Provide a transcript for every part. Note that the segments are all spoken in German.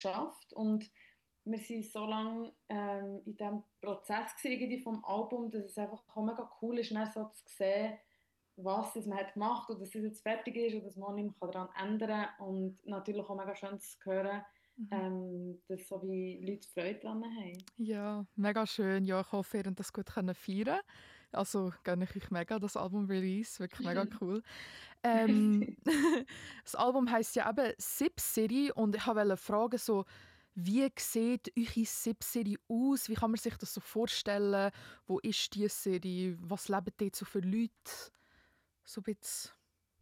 geschafft und wir sind so lange in diesem Prozess gewesen, irgendwie vom Album, dass es einfach auch mega cool ist, dann so zu sehen, was das man hat gemacht und dass es jetzt fertig ist und dass man auch nicht mehr daran ändern kann. Und natürlich auch mega schön zu hören, Mhm. dass so wie Leute Freude daran haben. Ja, mega schön. Ja, ich hoffe, ihr könnt das gut können feiern. Also gönne ich euch mega das Album-Release, wirklich mega cool. Ähm, Merci. das Album heisst ja eben Sip City und ich wollte fragen, so, wie sieht eure Sip City aus? Wie kann man sich das so vorstellen? Wo ist die City? Was leben dort so für Leute? So ein bisschen.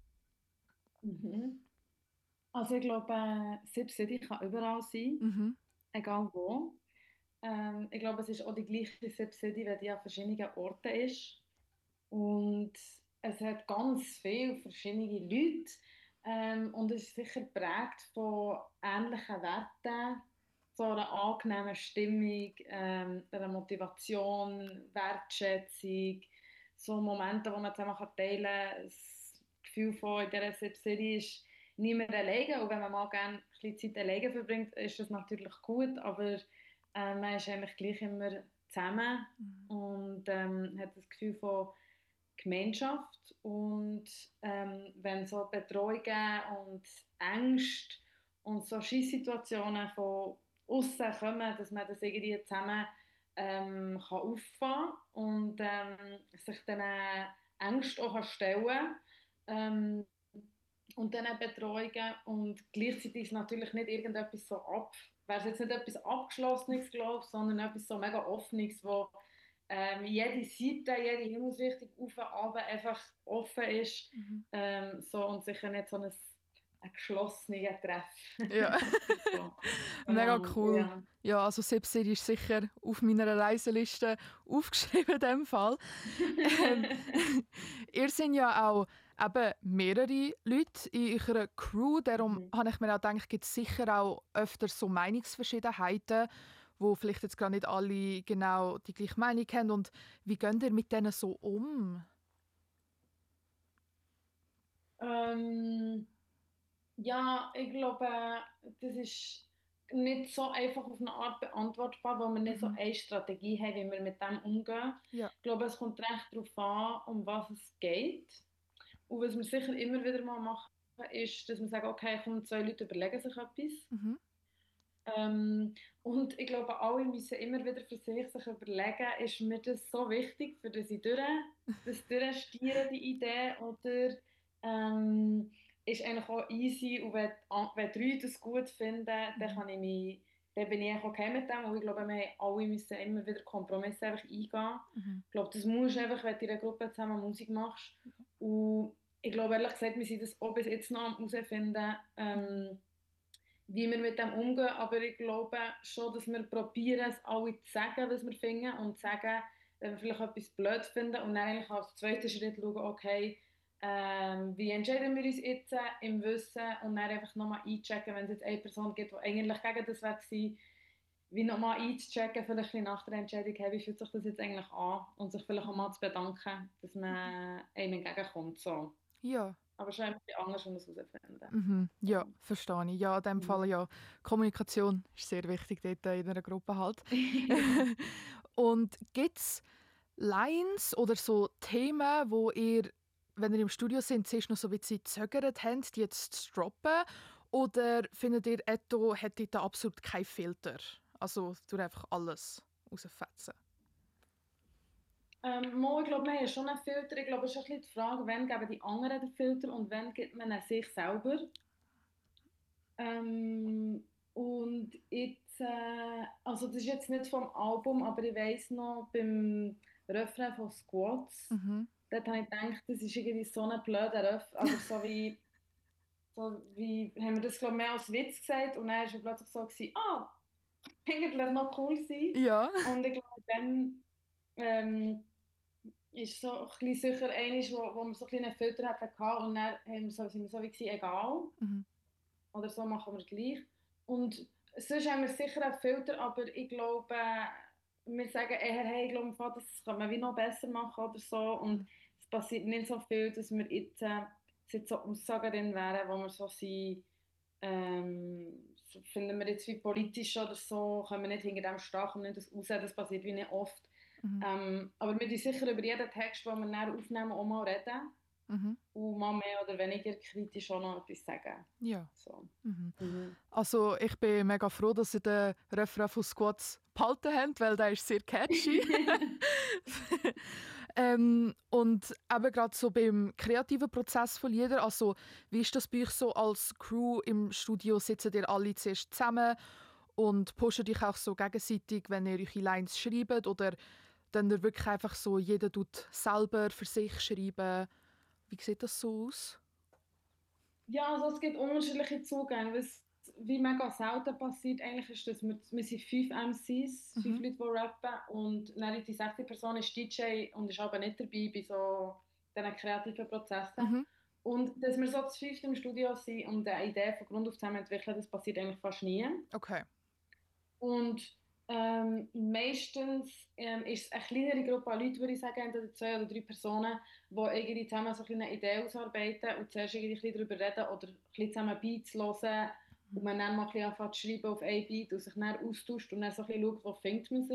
Mhm. Also ich glaube, Sip City kann überall sein, Mhm. egal wo. Ich glaube, es ist auch die gleiche Sip City, wenn die an verschiedenen Orten ist. Und es hat ganz viele verschiedene Leute. Und es ist sicher geprägt von ähnlichen Werten, so einer angenehmen Stimmung, einer Motivation, Wertschätzung, so Momente, wo man zusammen teilen kann. Das Gefühl von in dieser Serie ist niemand alleine. Und wenn man mal gerne ein bisschen Zeit alleine verbringt, ist das natürlich gut. Aber man ist eigentlich gleich immer zusammen und hat das Gefühl von Gemeinschaft und wenn so Bedrohungen und Ängste und so Schießsituationen von außen kommen, dass man das irgendwie zusammen kann auffangen und sich diesen Ängsten auch kann stellen ähm, und diesen Bedrohungen und gleichzeitig ist natürlich nicht irgendetwas so wäre es jetzt nicht etwas Abgeschlossenes, glaube ich, sondern etwas so mega Offenes, wo jede Seite, jede Himmelsrichtung auf und runter einfach offen ist Mhm. so, und sicher nicht so ein geschlossener Treff. Ja, so. mega cool. Ja. Ja, also Sip City ist sicher auf meiner Reiseliste aufgeschrieben in dem Fall. Ähm, ihr seid ja auch eben mehrere Leute in eurer Crew, darum Mhm. habe ich mir auch gedacht, gibt es sicher auch öfter so Meinungsverschiedenheiten, wo vielleicht jetzt gar nicht alle genau die gleiche Meinung haben. Und wie geht ihr mit denen so um? Ähm, ja, ich glaube, das ist nicht so einfach auf eine Art beantwortbar, weil wir nicht so Mhm. eine Strategie haben, wie wir mit dem umgehen. Ja. Ich glaube, es kommt recht darauf an, um was es geht. Und was wir sicher immer wieder mal machen, ist, dass wir sagen, okay, komm, zwei Leute überlegen sich etwas. Mhm. Und ich glaube, alle müssen immer wieder für sich überlegen, ist mir das so wichtig, für das ich das durchstiere, die Idee, oder ist eigentlich auch easy und wenn drei das gut finden, Mhm. dann bin ich eigentlich okay mit dem. Und ich glaube, wir haben alle müssen immer wieder Kompromisse einfach eingehen. Mhm. Ich glaube, das musst du einfach, wenn du in einer Gruppe zusammen Musik machst. Und ich glaube, ehrlich gesagt, wir sind das auch bis jetzt noch am herausfinden, wie wir mit dem umgehen. Aber ich glaube schon, dass wir probieren, es alle zu sagen, was wir finden und zu sagen, wenn wir vielleicht etwas blöd finden und dann eigentlich als zweiten Schritt schauen, okay, wie entscheiden wir uns jetzt im Wissen und dann einfach nochmal einchecken, wenn es jetzt eine Person gibt, die eigentlich gegen das war, wie nochmal einzuchecken, vielleicht ein bisschen nach der Entscheidung, hey, wie fühlt sich das jetzt eigentlich an und sich vielleicht auch mal Mhm. zu bedanken, dass man einem entgegenkommt. So. Ja. Aber schon ein bisschen anders, um das herauszufinden. Mhm. Ja, So. verstehe ich. Ja, in dem Fall Mhm. ja. Kommunikation ist sehr wichtig dort in einer Gruppe halt. Ja. Und gibt es Lines oder so Themen, wo ihr, wenn ihr im Studio seid, zuerst noch so ein bisschen gezögert habt, die jetzt zu droppen? Oder findet ihr, Etto hätte da absolut keinen Filter? Also, du einfach alles rausfetzen. Ich glaube, wir haben schon einen Filter. Ich glaube, es ist ein bisschen die Frage, wann geben die anderen den Filter und wann gibt man ihn sich selber. Und jetzt, also das ist jetzt nicht vom Album, aber ich weiss noch, beim Refrain von Squats, Mhm. dort habe ich gedacht, das ist irgendwie so ein blöder Refrain, also so wie haben wir das, glaube ich, mehr als Witz gesagt und dann war es plötzlich so, gewesen, eigentlich noch cool sein. Ja. Und ich glaube, dann ähm, ist so ein bisschen sicher eines, wo wir so ein bisschen einen Filter hatten und dann sind wir so wie gewesen, egal. Mhm. Oder so machen wir gleich. Und sonst haben wir sicher einen Filter, aber ich glaube, wir sagen eher, hey, ich glaube, das kann man wie noch besser machen oder so. Und es passiert nicht so viel, dass wir jetzt so Aussagen drin wären, wo wir so sind, finden wir jetzt wie politisch oder so, können wir nicht hinter dem stehen, können nicht das raus, das passiert wie nicht oft. Aber wir reden sicher über jeden Text, den wir dann aufnehmen, auch mal reden. Und mal mehr oder weniger kritisch auch noch etwas sagen. Ja. So. Also ich bin mega froh, dass ihr den Refrain von Squats behalten habt, weil der ist sehr catchy. Und eben gerade so beim kreativen Prozess von Liedern, also wie ist das bei euch so als Crew im Studio? Sitzen ihr alle zuerst zusammen und pusht euch auch so gegenseitig, wenn ihr eure Lines schreibt, oder dann ihr wirklich einfach so, jeder tut selber für sich schreiben? Wie sieht das so aus? Ja, also es gibt unterschiedliche Zugänge. Was wie mega selten passiert eigentlich ist, dass wir sind 5 MCs, 5 Leute, die rappen, und dann die 6. Person ist DJ und ist aber nicht dabei bei so diesen kreativen Prozessen. Und dass wir so zu 5 im Studio sind und eine Idee von Grund auf zusammen entwickeln, das passiert eigentlich fast nie. Okay. Und meistens ist es eine kleinere Gruppe an Leuten, würde ich sagen, entweder 2 oder 3 Personen, die irgendwie zusammen so eine Idee ausarbeiten und zuerst irgendwie darüber reden oder ein bisschen zusammen Beats hören und man dann mal ein bisschen anfängt zu schreiben auf ein Beat und sich dann austauscht und dann so ein bisschen schaut, wo findet man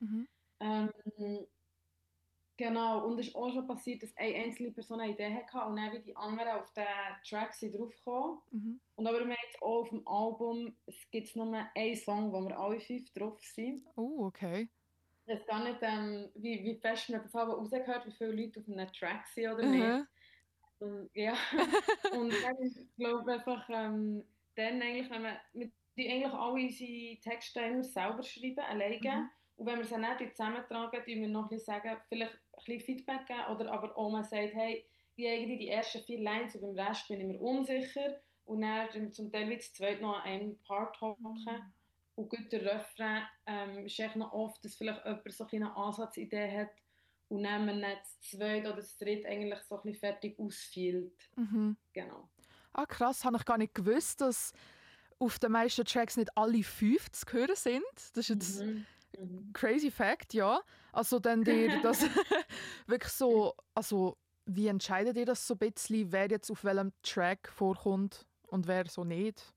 sich. Genau, und es ist auch schon passiert, dass eine einzelne Person eine Idee hatte und dann wie die anderen auf den Track sind draufgekommen. Und aber wir haben jetzt auch auf dem Album, es gibt nur einen Song, wo wir alle 5 drauf sind. Oh, okay. Ich weiß gar nicht, wie fest man das aber rausgehört, wie viele Leute auf einem Track sind oder nicht. Ja, und ich glaube einfach, dann eigentlich, wir eigentlich alle unsere Texte immer selber schreiben, alleine. Und wenn wir sie nicht zusammentragen, tun wir noch ein bisschen sagen, vielleicht ein bisschen Feedback geben, oder aber auch man sagt, hey, ich irgendwie die ersten 4 Lines und beim Rest bin ich mir unsicher. Und dann zum Teil wird es zweit noch an einem Part hocken. Und gut, der Refrain ist echt noch oft, dass vielleicht jemand so eine Ansatzidee hat und dann man nicht das zweite oder das dritte eigentlich so ein bisschen fertig ausfällt. Genau. Ah, krass, habe ich gar nicht gewusst, dass auf den meisten Tracks nicht alle 5 zu hören sind. Das ist jetzt crazy Fact, ja. Also dann dir das wirklich so, also wie entscheidet ihr das so ein bisschen, wer jetzt auf welchem Track vorkommt und wer so nicht?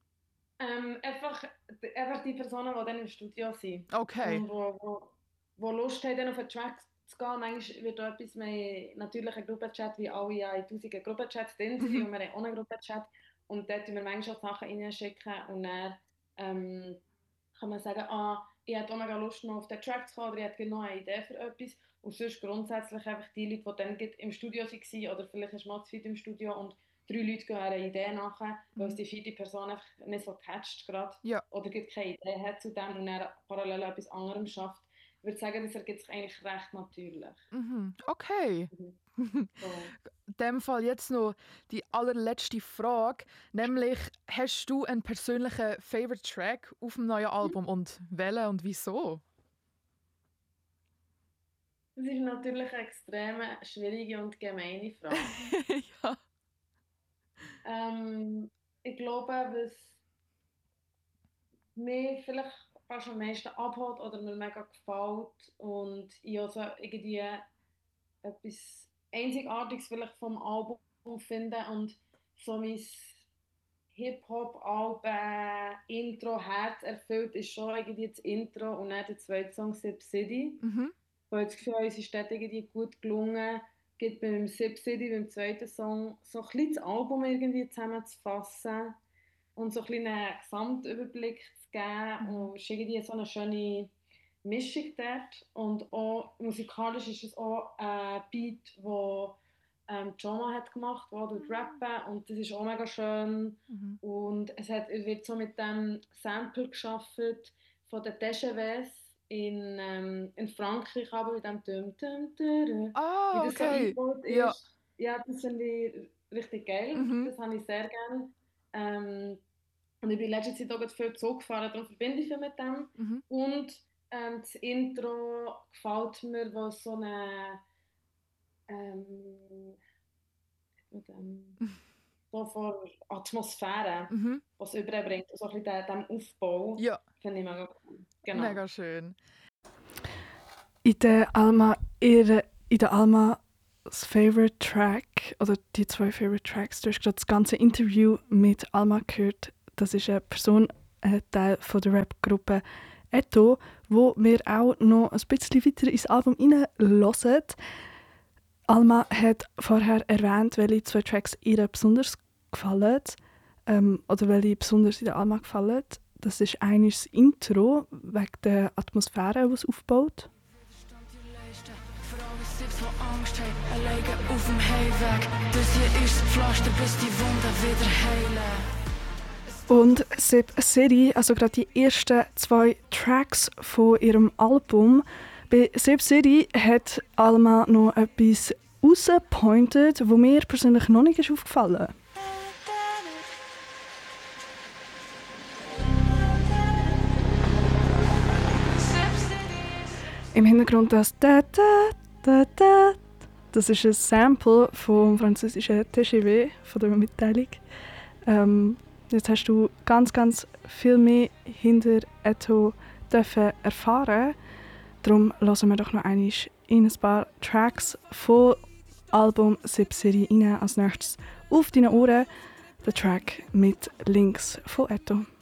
Einfach die Personen, die dann im Studio sind. Okay. Und wo Lust haben, dann auf einen Track zu gehen. Manchmal wird da etwas mehr, natürlich ein Gruppenchat, wie alle ja in tausenden Gruppenchats drin sind, und wir haben auch einen Gruppenchat. Und dort tun wir manchmal auch Sachen reinschicken und dann kann man sagen, ich hätte auch mega Lust noch auf den Track zu kommen, oder ich hätte noch eine Idee für etwas. Und sonst grundsätzlich einfach die Leute, die dann im Studio waren, oder vielleicht ist man zu viel im Studio und 3 Leute gehen einer Idee nachher, weil es die 4. Person einfach nicht so catcht gerade, oder keine Idee hat zu dem und dann parallel etwas anderem schafft. Ich würde sagen, das ergibt sich eigentlich recht natürlich. Okay. So. In dem Fall jetzt noch die allerletzte Frage, nämlich, hast du einen persönlichen Favorite-Track auf dem neuen Album und welchen und wieso? Das ist natürlich eine extrem schwierige und gemeine Frage. Ja. Ich glaube, was mir vielleicht fast am meisten abholt oder mir mega gefällt und ich also irgendwie etwas Einzigartiges vielleicht vom Album finde und so mein Hip-Hop-Album Intro Herz erfüllt ist schon irgendwie das Intro und dann der zweite Song Sip City. Ich habe das Gefühl, uns ist dort irgendwie gut gelungen, geht beim Sip City, beim zweiten Song, so ein bisschen das Album irgendwie zusammenzufassen und so ein bisschen einen Gesamtüberblick zu geben. Und es ist irgendwie so eine schöne Mischung dort. Und auch musikalisch ist es auch ein Beat, wo Joma hat gemacht, wo du rappen, und das ist auch mega schön. Und es wird so mit dem Sample geschaffen von den Deschevets in Frankreich, aber mit dem wie das so eingebaut ist. Ja, das finde ich richtig geil. Das habe ich sehr gerne. Und ich bin in letzter Zeit auch viel Zug gefahren, darum verbinde ich viel mit dem. Und das Intro gefällt mir, was so eine so von Atmosphäre, was überbringt, so ein bisschen dem Aufbau, finde ich mega cool. Genau. Mega schön. In der Almas Favorite Track, oder die 2 Favorite Tracks, du hast gerade das ganze Interview mit Alma gehört, das ist eine Person, ein Teil von der Rap-Gruppe Etto, wo wir auch noch ein bisschen weiter ins Album hineinhören. Alma hat vorher erwähnt, welche 2 Tracks ihr besonders gefallen, oder welche besonders in der Alma gefallen. Das ist eines das Intro, wegen der Atmosphäre, die es aufbaut. Und Sip City, also gerade die ersten 2 Tracks von ihrem Album. Bei Sip City hat Alma noch etwas rausgepointet, das mir persönlich noch nicht aufgefallen ist. Im Hintergrund das da da da da. Das ist ein Sample vom französischen TGV, von der Mitteilung. Jetzt hast du ganz, ganz viel mehr hinter Etto erfahren. Darum hören wir doch noch einmal in ein paar Tracks vom Album Sip City rein. Als nächstes auf deine Ohren der Track mit Links von Etto.